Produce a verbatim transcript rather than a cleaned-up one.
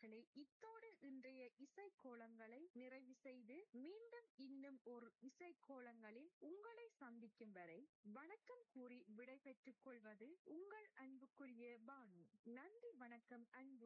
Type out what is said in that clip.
நேயர்களே, இத்தோடு இன்றைய இசைக்கோலங்களை நிறைவு செய்து மீண்டும் இன்னும் ஒரு இசைக்கோலங்களில் உங்களை சந்திக்கும் வரை வணக்கம் கூறி விடை பெற்றுக் கொள்வது உங்கள் அன்புக்குரிய பானு. நன்றி, வணக்கம், அன்பு